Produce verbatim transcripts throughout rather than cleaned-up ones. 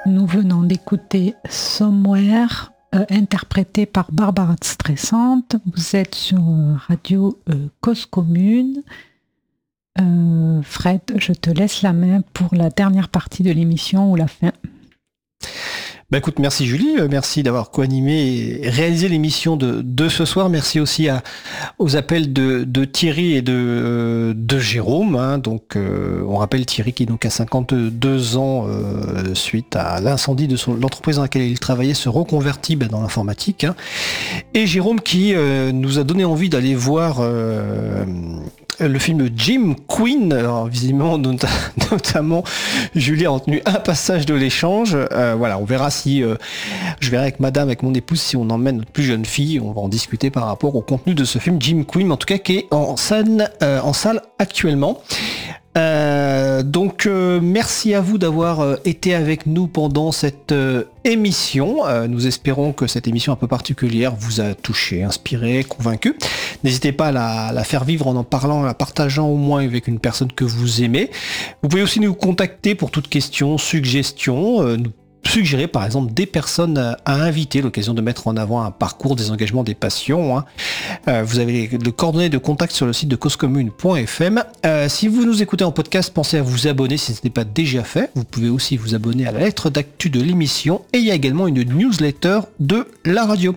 Nous venons d'écouter Somewhere, euh, interprété par Barbara Stressante. Vous êtes sur euh, Radio euh, Cause Commune. Euh, Fred, je te laisse la main pour la dernière partie de l'émission ou la fin. Bah écoute, merci Julie, merci d'avoir co-animé et réalisé l'émission de, de ce soir. Merci aussi à, aux appels de, de Thierry et de, euh, de Jérôme. Hein. Donc, euh, on rappelle Thierry qui donc a cinquante-deux ans euh, suite à l'incendie de son, l'entreprise dans laquelle il travaillait se reconvertit bah, dans l'informatique. Hein. Et Jérôme qui euh, nous a donné envie d'aller voir euh, le film Jim Queen. Alors visiblement, nota- notamment, Julie a retenu un passage de l'échange. Euh, voilà, on verra si euh, je verrai avec madame, avec mon épouse, si on emmène notre plus jeune fille. On va en discuter par rapport au contenu de ce film Jim Queen, en tout cas qui est en salle, euh, en salle actuellement. Euh, donc euh, merci à vous d'avoir euh, été avec nous pendant cette euh, émission. Euh, nous espérons que cette émission un peu particulière vous a touché, inspiré, convaincu. N'hésitez pas à la, la faire vivre en en parlant, en la partageant au moins avec une personne que vous aimez. Vous pouvez aussi nous contacter pour toute question, suggestion, euh, nous suggérer par exemple des personnes à, à inviter, l'occasion de mettre en avant un parcours, des engagements, des passions. Hein. Euh, vous avez les, les coordonnées de contact sur le site de cause commune point f m. Euh, si vous nous écoutez en podcast, pensez à vous abonner si ce n'est pas déjà fait. Vous pouvez aussi vous abonner à la lettre d'actu de l'émission et il y a également une newsletter de la radio.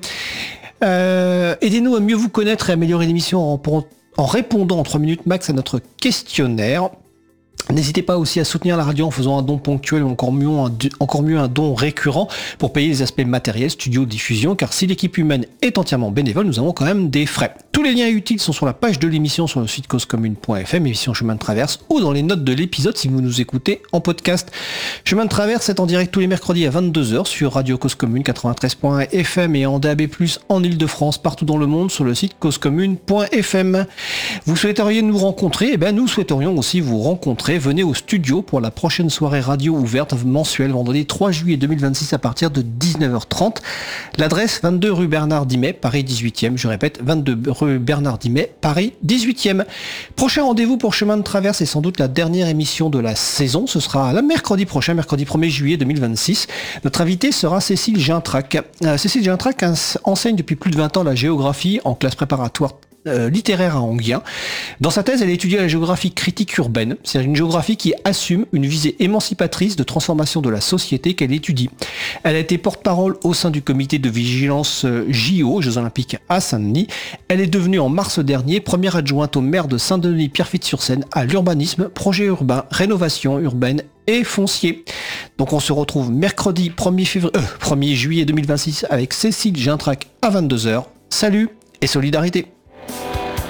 Euh, aidez-nous à mieux vous connaître et améliorer l'émission en, en répondant en trois minutes max à notre questionnaire. N'hésitez pas aussi à soutenir la radio en faisant un don ponctuel ou encore mieux un, encore mieux un don récurrent pour payer les aspects matériels, studio, diffusion, car si l'équipe humaine est entièrement bénévole, nous avons quand même des frais. Tous les liens utiles sont sur la page de l'émission sur le site cause commune point f m, émission Chemin de Traverse, ou dans les notes de l'épisode si vous nous écoutez en podcast. Chemin de Traverse est en direct tous les mercredis à vingt-deux heures sur Radio Cause Commune quatre-vingt-treize point f m et en D A B plus, en Ile-de-France, partout dans le monde, sur le site cause commune point f m. Vous souhaiteriez nous rencontrer? Eh bien, nous souhaiterions aussi vous rencontrer. Venez au studio pour la prochaine soirée radio ouverte mensuelle, vendredi trois juillet deux mille vingt-six à partir de dix-neuf heures trente. L'adresse vingt-deux rue Bernard Dimet, Paris dix-huitième. Je répète, vingt-deux rue Bernard Dimet, Paris dix-huitième. Prochain rendez-vous pour Chemin de Traverse et sans doute la dernière émission de la saison. Ce sera le mercredi prochain, mercredi premier juillet deux mille vingt-six. Notre invité sera Cécile Gintrac. Euh, Cécile Gintrac enseigne depuis plus de vingt ans la géographie en classe préparatoire Euh, littéraire à Enghien. Dans sa thèse, elle a étudié la géographie critique urbaine, c'est-à-dire une géographie qui assume une visée émancipatrice de transformation de la société qu'elle étudie. Elle a été porte-parole au sein du comité de vigilance J O, Jeux Olympiques à Saint-Denis. Elle est devenue en mars dernier première adjointe au maire de Saint-Denis-Pierrefitte-sur-Seine à l'urbanisme, projet urbain, rénovation urbaine et foncier. Donc on se retrouve mercredi premier février, euh, premier juillet deux mille vingt-six avec Cécile Gintrac à vingt-deux heures. Salut et solidarité.